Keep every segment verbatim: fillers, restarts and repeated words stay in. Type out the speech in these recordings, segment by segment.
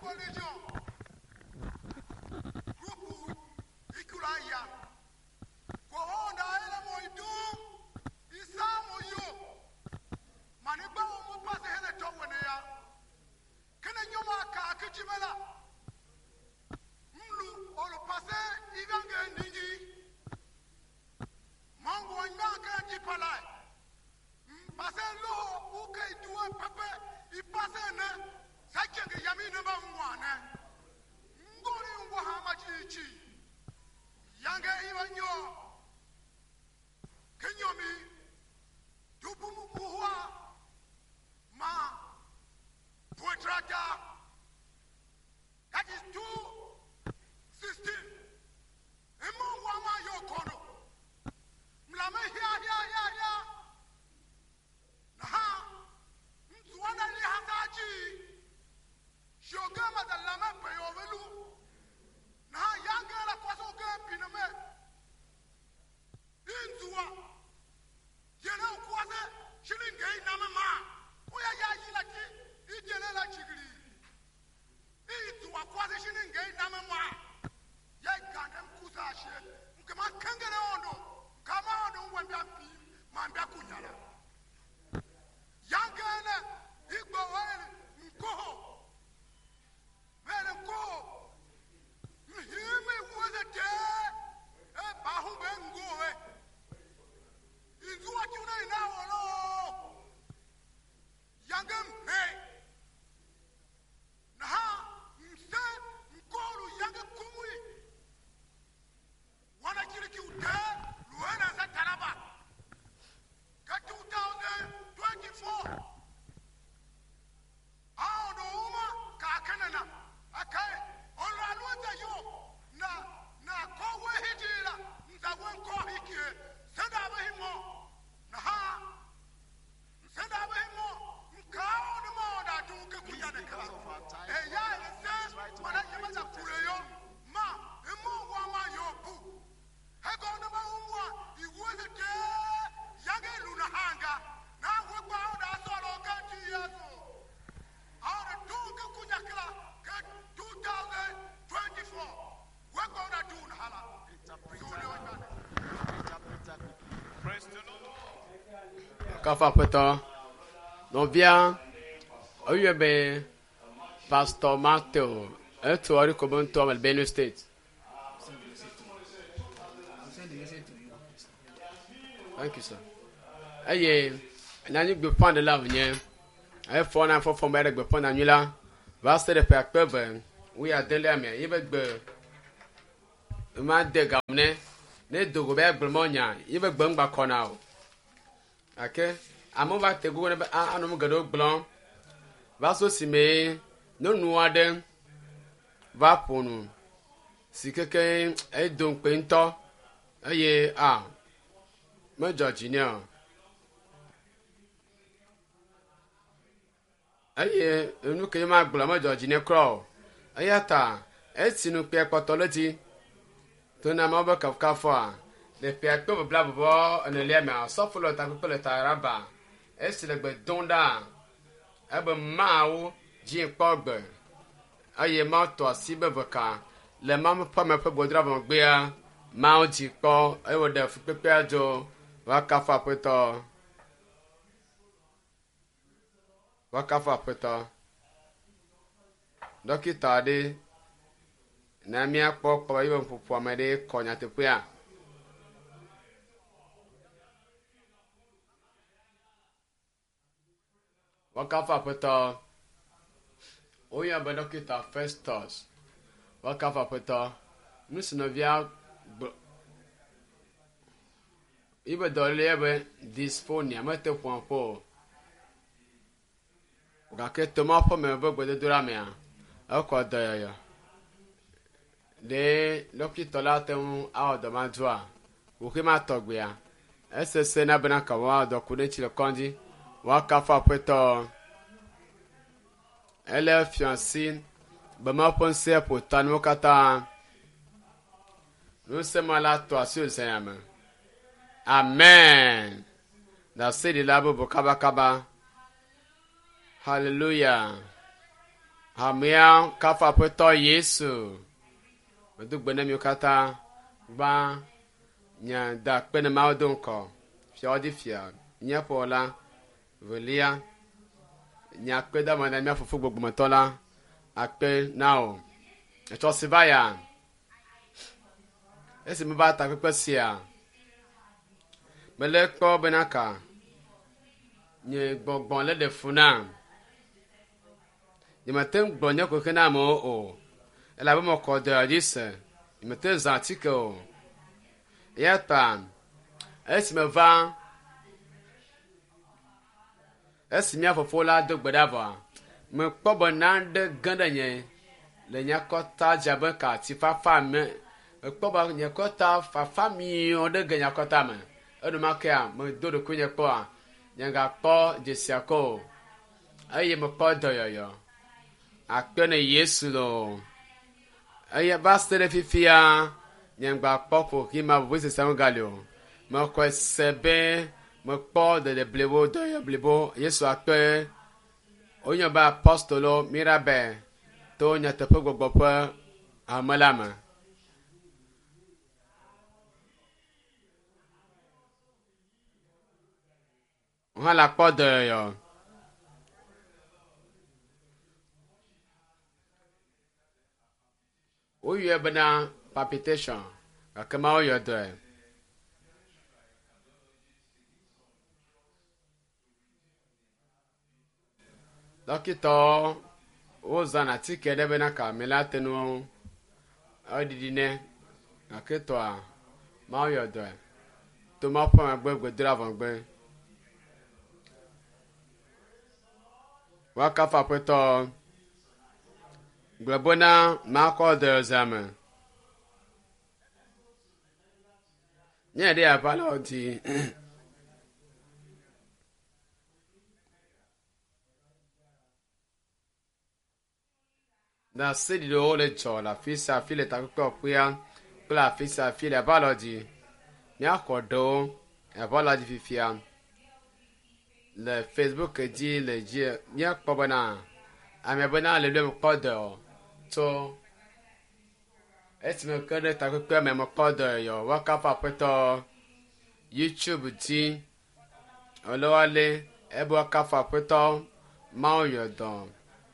Kafa Peter. Donc bien, au lieu de Pastor Matteo, et tu as recommandé toi à Benue State. Thank you, sir. Aye, nani gbe pon de la venir. Aye fo na fo fo me gbe pon na nyula. Va se de pe pe ben. We are dele ame. Ye be gbe ma de gamne. Ne dogo be gbe mo nya. Ye be gbe ngba kona o. Okay? Amo va te go ne be anu mo gado gblon. Va so si me no nu ade. Va ponu. Si keke e don pe nto. Aye ah. Mo Georgia. Aye, enu ke ma gbla mo Georgia kro. Ayata, esinu pe potology. To na ma ba kafka fo a. Le pe akpo bla bo en le ma so folo ta ko le ta raba. Esile gbe donda. Ebe mawo ji pogbe. Aye ma to si be voka. Le ma mo pa me pe bodra bo gbe a. Ma o ji po, e wo de fu pepe ajo. Wakafa peta. Wakafa peta. Dókítà de na mi akpọ kpọ iwe mpupu amade konya tepe a. Wakafa peta. Oya ba dókítà Festus. Wakafa peta. Nusinovia ibe dole ebe dysphonia mete point po. Ogake toma po me bo gbede dura me a. Oko da ya ya. De dókítà la te un a do ma dua. O ke ma togbe a. Ss na bena ka wa do ku de chile konji. Wa ka fa peto. Elle fiancée. Ba ma pense pour tanu kata. Nous sommes là toi sur le Seigneur. Amen. Da se di labo bo kaba kaba. Hallelujah. Hamia kafa poto Yesu. Meduk bene mi kata ba nya da pene ma don ko. Fia di fia. Nya pola velia nya peda mana mi afufu gbogbo motola akpe now. E to sibaya. Esi mi ba ta pepe sia. Mele ko benaka. Nye gbogbon le de funa. Ye matin gbonye ko kana mo o. Ela bo mo ko de dise. Ye matin zantique o. Ya tan. Esi me va. Esi mi afofo la do gbedava. Me kpo bonan de ganda yen. Le nya kota jabe ka ti fa fa me. Me kpo ba nya kota fa fa mi o de ganya kota me. Enu makia me do de kunya kpo a. Nya ga kpo jesiako. Aye me kpo do yo yo. Akpene Yesu lo. Aye bastere fifia. Nyangba popo ki ma vwese sa galio. Ma kwa sebe me kpo de de blebo do yo blebo Yesu akpe. Onyo ba apostolo mirabe. To nya tepe gbogbo amalama. On la kpo de yo. O you bena palpitation. Akama o you do. Dokito o zana tike de bena ka melatenu odidine. Akito a ma o you do. To ma pon agbe gbe dravan gbe. Waka fa peto Glabona Marco de Zame. Nya de apaloti. Da sedi de ole cho la fisa file ta ko pia. La fisa file apaloti. Nya ko do apaloti fifia. Le Facebook dit le dia nya ko bana. Ame bana le le code. So, esi me kede ta ko me mo code yo waka fa peto YouTube ti olowale ebo waka fa peto ma o yo don.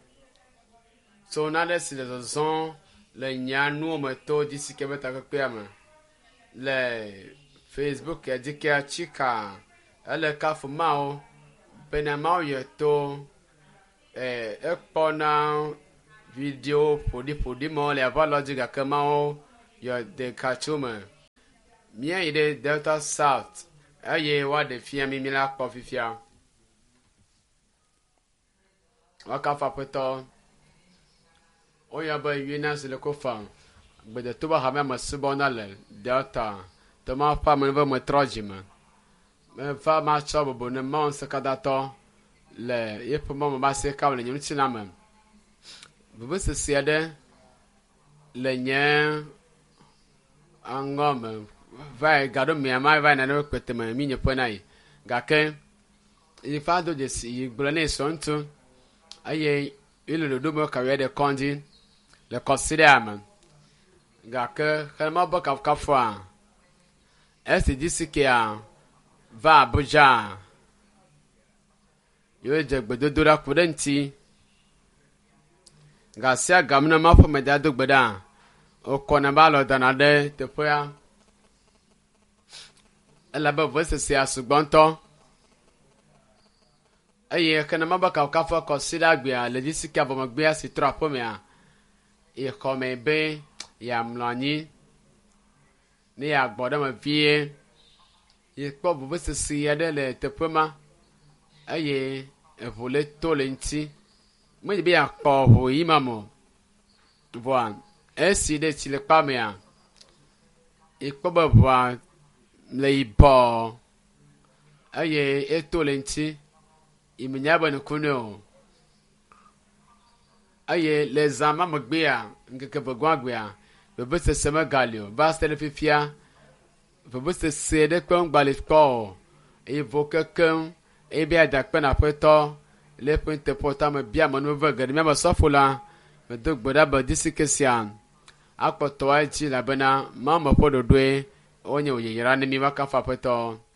So na de si le zon le nyanu mo to disi ke beta ko pe ama. Le Facebook e di ke chika ele ka fu ma o bena ma o yo to eh ekpona video podi podi mo le avalogy ga kama o yo de kachuma mia ide Delta South aye wa de fia mi mi la ko fifia waka fa peto o ya ba yina se le ko fa gbe de to ba ha ma sibona le Delta to ma pa me va mo trojima me fa ma chobo ne mon se kadato le yepo mo ma se ka le nyim tinama Bebe se siade le nye angome vai gado mi ama vai na no kwete ma mi nye ponai gake i fado de si glone sonto aye ile do mo ka we de kondi le consider am gake kama ba ka ka fwa esti disike a va Abuja yo je gbedodora kudenti Gasia gamna mapo medado gbeda o kona balo danade tepoya ela ba voice se asugbonto aye kana mabaka ka fa consider gbe a le disika bo magbe a si trapo me a e come be ya mlani ni agboda ma vie e po bo voice se ya de le tepoma aye e vole to lenti Moi bi akpo ho imamo. Voan. Esi de ti le pa me a. Ikpo ba voan le ibo. Aye eto lenti. Iminyaba ne kuno. Aye le zama magbe a ngeke bagwagwe a. Bebe se sema galio. Ba stele fifia. Bebe se se de kwa ngbali ko. E voke kem. E bi adakpe na peto. Le point important me bia manu vega me ma sofola medo gbe ɖa be disi ke sia akpɔtɔ edzi elabena ma me ƒe ɖoɖoe wonye wòyeyra ne mi va kafa aƒetɔ.